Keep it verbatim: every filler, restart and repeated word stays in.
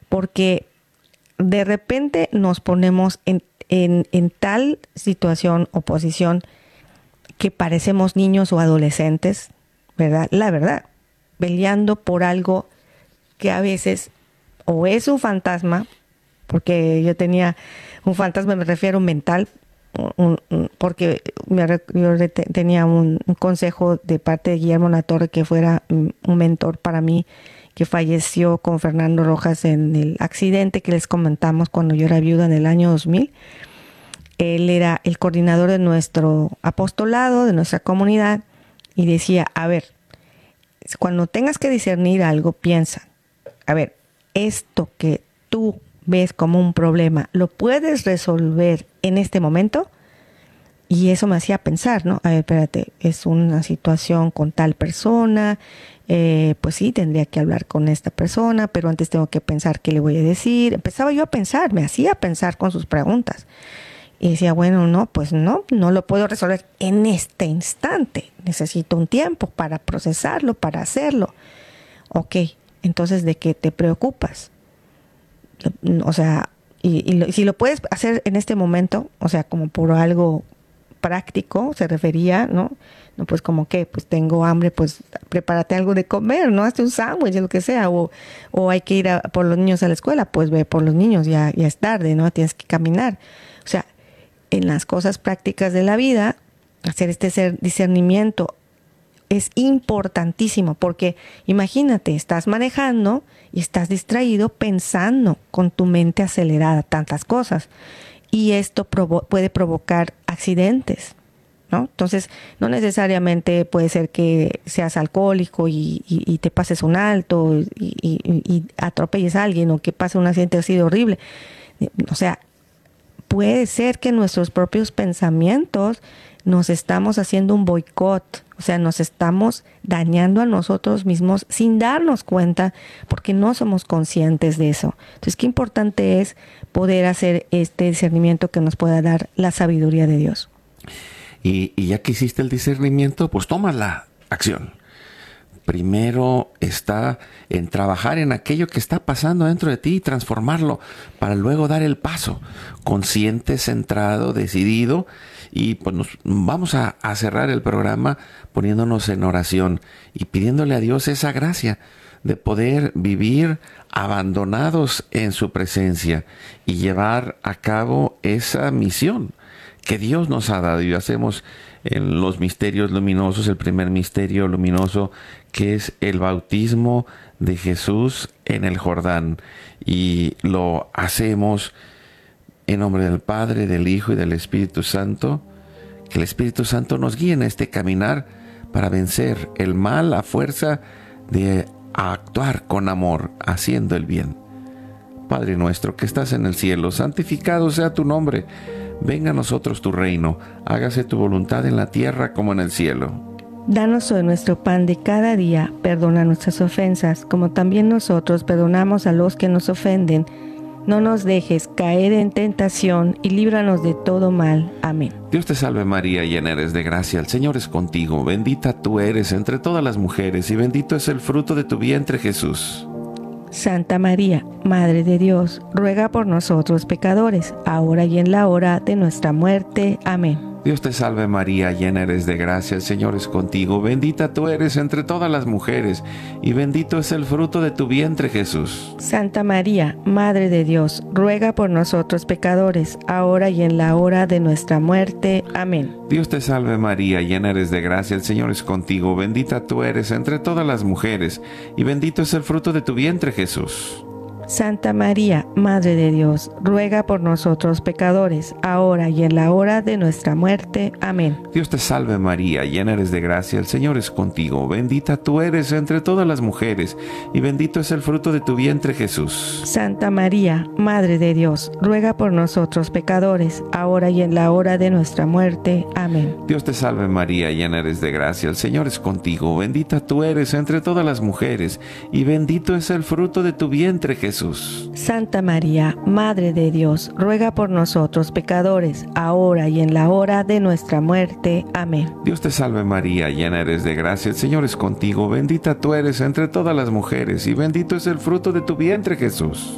porque de repente nos ponemos en, en, en tal situación o posición que parecemos niños o adolescentes, ¿verdad? La verdad, peleando por algo que a veces o es un fantasma, porque yo tenía un fantasma, me refiero mental, un, un, porque me, yo te, tenía un, un consejo de parte de Guillermo Latorre, que fuera un, un mentor para mí, que falleció con Fernando Rojas en el accidente que les comentamos cuando yo era viuda en el año dos mil. Él era el coordinador de nuestro apostolado, de nuestra comunidad, y decía, a ver, cuando tengas que discernir algo, piensa, a ver, esto que tú ves como un problema, ¿lo puedes resolver en este momento? Y eso me hacía pensar, ¿no? A ver, espérate, es una situación con tal persona, eh, pues sí, tendría que hablar con esta persona, pero antes tengo que pensar qué le voy a decir. Empezaba yo a pensar, me hacía pensar con sus preguntas. Y decía, bueno, no, pues no, no lo puedo resolver en este instante. Necesito un tiempo para procesarlo, para hacerlo. Ok, entonces, ¿de qué te preocupas? O sea, y, y lo, si lo puedes hacer en este momento, o sea, como por algo práctico, se refería, ¿no? No, pues como que, pues tengo hambre, pues prepárate algo de comer, ¿no? Hazte un sándwich, lo que sea, o, o hay que ir a, por los niños a la escuela, pues ve por los niños, ya, ya es tarde, ¿no? Tienes que caminar. O sea, en las cosas prácticas de la vida, hacer este discernimiento es importantísimo, porque imagínate, estás manejando y estás distraído pensando con tu mente acelerada tantas cosas, y esto provo- puede provocar accidentes, ¿no? Entonces, no necesariamente puede ser que seas alcohólico y, y, y te pases un alto y, y, y atropelles a alguien, o que pase un accidente así horrible. O sea, puede ser que nuestros propios pensamientos nos estamos haciendo un boicot, o sea, nos estamos dañando a nosotros mismos sin darnos cuenta, porque no somos conscientes de eso. Entonces, qué importante es poder hacer este discernimiento que nos pueda dar la sabiduría de Dios. Y, y ya que hiciste el discernimiento, pues toma la acción. Primero está en trabajar en aquello que está pasando dentro de ti y transformarlo para luego dar el paso, consciente, centrado, decidido. Y pues nos, vamos a, a cerrar el programa poniéndonos en oración y pidiéndole a Dios esa gracia de poder vivir abandonados en su presencia y llevar a cabo esa misión que Dios nos ha dado. Y hacemos en los misterios luminosos, el primer misterio luminoso, que es el bautismo de Jesús en el Jordán, y lo hacemos en nombre del Padre, del Hijo y del Espíritu Santo. Que el Espíritu Santo nos guíe en este caminar para vencer el mal a fuerza de actuar con amor, haciendo el bien. Padre nuestro que estás en el cielo, santificado sea tu nombre. Venga a nosotros tu reino, hágase tu voluntad en la tierra como en el cielo. Danos hoy nuestro pan de cada día, perdona nuestras ofensas, como también nosotros perdonamos a los que nos ofenden. No nos dejes caer en tentación y líbranos de todo mal. Amén. Dios te salve María, llena eres de gracia, el Señor es contigo, bendita tú eres entre todas las mujeres y bendito es el fruto de tu vientre Jesús. Santa María, Madre de Dios, ruega por nosotros pecadores, ahora y en la hora de nuestra muerte. Amén. Dios te salve María, llena eres de gracia, el Señor es contigo, bendita tú eres entre todas las mujeres, y bendito es el fruto de tu vientre Jesús. Santa María, Madre de Dios, ruega por nosotros pecadores, ahora y en la hora de nuestra muerte. Amén. Dios te salve María, llena eres de gracia, el Señor es contigo, bendita tú eres entre todas las mujeres, y bendito es el fruto de tu vientre Jesús. Santa María, Madre de Dios, ruega por nosotros pecadores, ahora y en la hora de nuestra muerte. Amén. Dios te salve María, llena eres de gracia, el Señor es contigo, bendita tú eres entre todas las mujeres, y bendito es el fruto de tu vientre Jesús. Santa María, Madre de Dios, ruega por nosotros pecadores, ahora y en la hora de nuestra muerte. Amén. Dios te salve María, llena eres de gracia, el Señor es contigo, bendita tú eres entre todas las mujeres, y bendito es el fruto de tu vientre Jesús. Santa María, Madre de Dios, ruega por nosotros pecadores, ahora y en la hora de nuestra muerte. Amén. Dios te salve María, llena eres de gracia, el Señor es contigo, bendita tú eres entre todas las mujeres, y bendito es el fruto de tu vientre Jesús.